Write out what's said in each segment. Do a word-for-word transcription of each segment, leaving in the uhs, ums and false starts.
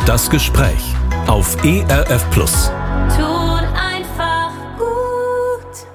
Das Gespräch auf E R F Plus. Tut einfach gut.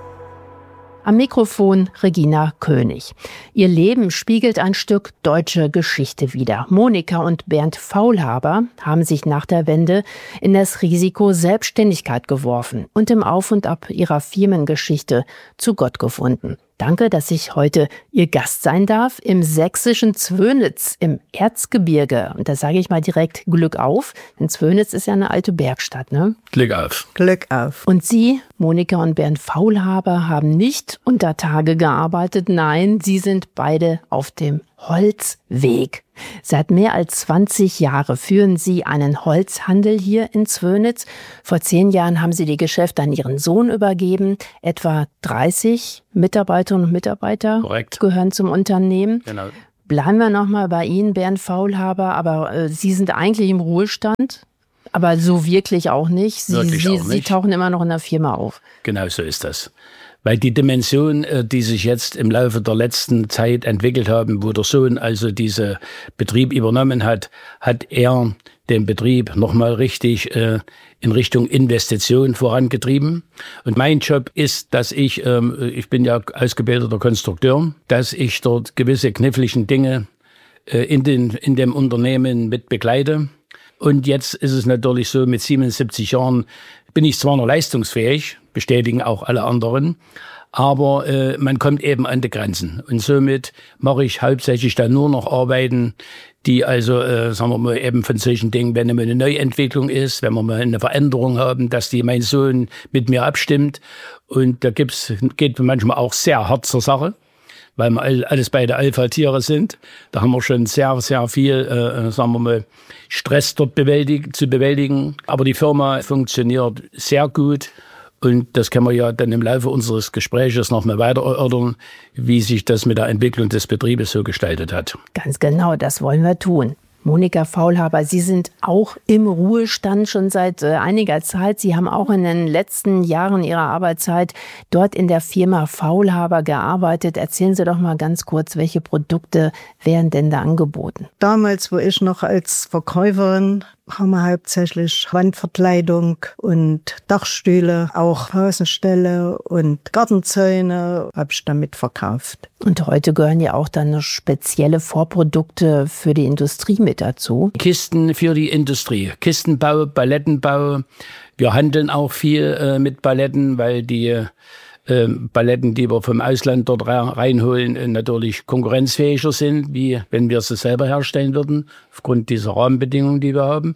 Am Mikrofon Regina König. Ihr Leben spiegelt ein Stück deutsche Geschichte wider. Monika und Bernd Faulhaber haben sich nach der Wende in das Risiko Selbstständigkeit geworfen und im Auf und Ab ihrer Firmengeschichte zu Gott gefunden. Danke, dass ich heute Ihr Gast sein darf im sächsischen Zwönitz im Erzgebirge. Und da sage ich mal direkt Glück auf, denn Zwönitz ist ja eine alte Bergstadt, ne? Glück auf. Glück auf. Und Sie, Monika und Bernd Faulhaber, haben nicht unter Tage gearbeitet. Nein, Sie sind beide auf dem Holzweg. Seit mehr als zwanzig Jahren führen Sie einen Holzhandel hier in Zwönitz. Vor zehn Jahren haben Sie die Geschäfte an Ihren Sohn übergeben. Etwa dreißig Mitarbeiterinnen und Mitarbeiter Korrekt. gehören zum Unternehmen. Genau. Bleiben wir nochmal bei Ihnen, Bernd Faulhaber. Aber äh, Sie sind eigentlich im Ruhestand, aber so wirklich auch nicht. Sie, Wirklich Sie, auch nicht. Sie tauchen immer noch in der Firma auf. Genau so ist das. Weil die Dimension, die sich jetzt im Laufe der letzten Zeit entwickelt haben, wo der Sohn also diese Betrieb übernommen hat, hat er den Betrieb nochmal richtig äh, in Richtung Investition vorangetrieben. Und mein Job ist, dass ich, ähm, ich bin ja ausgebildeter Konstrukteur, dass ich dort gewisse kniffligen Dinge äh, in, den, in dem Unternehmen mit begleite. Und jetzt ist es natürlich so, mit siebenundsiebzig Jahren bin ich zwar noch leistungsfähig, bestätigen auch alle anderen, aber äh, man kommt eben an die Grenzen. Und somit mache ich hauptsächlich dann nur noch Arbeiten, die also, äh, sagen wir mal, eben von solchen Dingen, wenn immer eine Neuentwicklung ist, wenn wir mal eine Veränderung haben, dass die mein Sohn mit mir abstimmt. Und da gibt's, geht manchmal auch sehr hart zur Sache, weil wir alles beide Alpha-Tiere sind. Da haben wir schon sehr, sehr viel, äh, sagen wir mal, Stress dort bewältigt, zu bewältigen. Aber die Firma funktioniert sehr gut. Und das können wir ja dann im Laufe unseres Gespräches noch mal weiter erörtern, wie sich das mit der Entwicklung des Betriebes so gestaltet hat. Ganz genau, das wollen wir tun. Monika Faulhaber, Sie sind auch im Ruhestand schon seit äh, einiger Zeit. Sie haben auch in den letzten Jahren Ihrer Arbeitszeit dort in der Firma Faulhaber gearbeitet. Erzählen Sie doch mal ganz kurz, welche Produkte werden denn da angeboten? Damals, wo ich noch als Verkäuferin, haben wir hauptsächlich Wandverkleidung und Dachstühle, auch Außenställe und Gartenzäune habe ich damit verkauft. Und heute gehören ja auch dann noch spezielle Vorprodukte für die Industrie mit dazu. Kisten für die Industrie, Kistenbau, Palettenbau. Wir handeln auch viel äh, mit Paletten, weil die äh, Paletten, die wir vom Ausland dort reinholen, äh, natürlich konkurrenzfähiger sind, wie wenn wir sie selber herstellen würden, aufgrund dieser Rahmenbedingungen, die wir haben.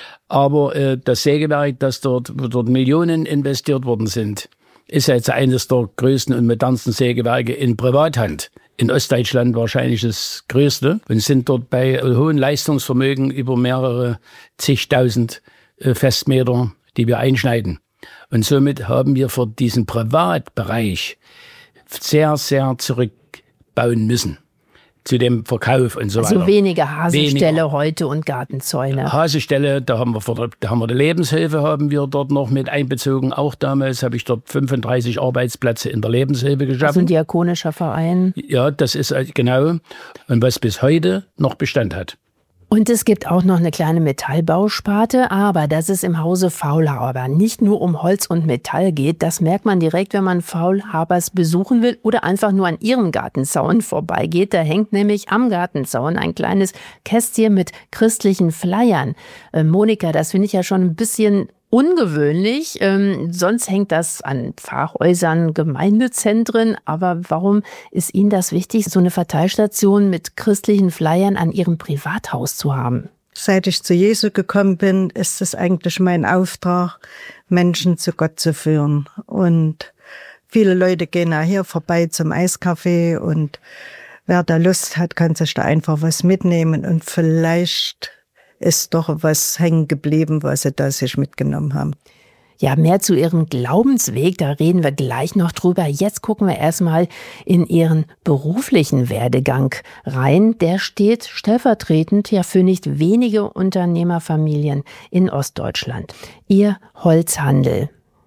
Aber äh, das Sägewerk, das dort, wo dort Millionen investiert worden sind, ist jetzt eines der größten und modernsten Sägewerke in Privathand. In Ostdeutschland wahrscheinlich das größte und sind dort bei hohen Leistungsvermögen über mehrere zigtausend äh, Festmeter, die wir einschneiden. Und somit haben wir für diesen Privatbereich sehr, sehr zurückbauen müssen zu dem Verkauf und so also weiter. Also weniger Hasenställe weniger. heute und Gartenzäune. Hasenställe, da haben wir, da haben wir die Lebenshilfe haben wir dort noch mit einbezogen. Auch damals habe ich dort fünfunddreißig Arbeitsplätze in der Lebenshilfe geschaffen. Das ist ein diakonischer Verein. Ja, das ist genau. Und was bis heute noch Bestand hat. Und es gibt auch noch eine kleine Metallbausparte, aber dass es im Hause Faulhaber nicht nur um Holz und Metall geht, das merkt man direkt, wenn man Faulhabers besuchen will oder einfach nur an ihrem Gartenzaun vorbeigeht. Da hängt nämlich am Gartenzaun ein kleines Kästchen mit christlichen Flyern. Äh, Monika, das finde ich ja schon ein bisschen ungewöhnlich. Ähm, sonst hängt das an Pfarrhäusern, Gemeindezentren. Aber warum ist Ihnen das wichtig, so eine Verteilstation mit christlichen Flyern an Ihrem Privathaus zu haben? Seit ich zu Jesu gekommen bin, ist es eigentlich mein Auftrag, Menschen zu Gott zu führen. Und viele Leute gehen nachher vorbei zum Eiskaffee und wer da Lust hat, kann sich da einfach was mitnehmen und vielleicht ist doch was hängen geblieben, was sie da sich mitgenommen haben. Ja, mehr zu Ihrem Glaubensweg, da reden wir gleich noch drüber. Jetzt gucken wir erstmal in Ihren beruflichen Werdegang rein. Der steht stellvertretend ja für nicht wenige Unternehmerfamilien in Ostdeutschland. Ihr Holzhandel.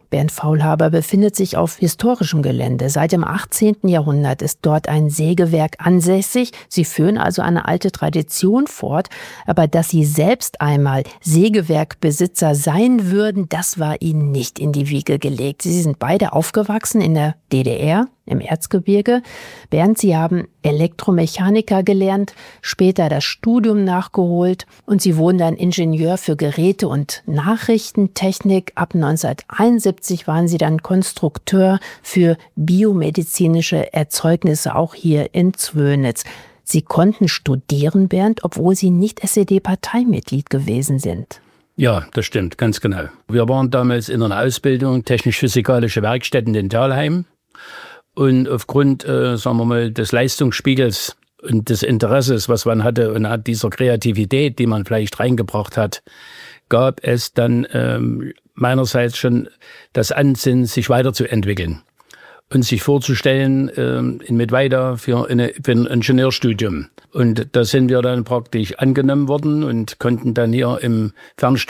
Bernd Faulhaber befindet sich auf historischem Gelände. Seit dem achtzehnten Jahrhundert ist dort ein Sägewerk ansässig. Sie führen also eine alte Tradition fort. Aber dass Sie selbst einmal Sägewerkbesitzer sein würden, das war Ihnen nicht in die Wiege gelegt. Sie sind beide aufgewachsen in der D D R, im Erzgebirge. Bernd, Sie haben Elektromechaniker gelernt, später das Studium nachgeholt und Sie wurden dann Ingenieur für Geräte- und Nachrichtentechnik. Ab neunzehnhunderteinundsiebzig waren Sie dann Konstrukteur für biomedizinische Erzeugnisse, auch hier in Zwönitz. Sie konnten studieren, Bernd, obwohl Sie nicht S E D-Parteimitglied gewesen sind. Ja, das stimmt, ganz genau. Wir waren damals in einer Ausbildung, technisch-physikalische Werkstätten in Thalheim. Und aufgrund, äh, sagen wir mal, des Leistungsspiegels und des Interesses, was man hatte und hat dieser Kreativität, die man vielleicht reingebracht hat, gab es dann ähm, meinerseits schon das Ansinnen, sich weiterzuentwickeln und sich vorzustellen ähm, in Mittweida für, eine, für ein Ingenieurstudium. Und da sind wir dann praktisch angenommen worden und konnten dann hier im Fernstudium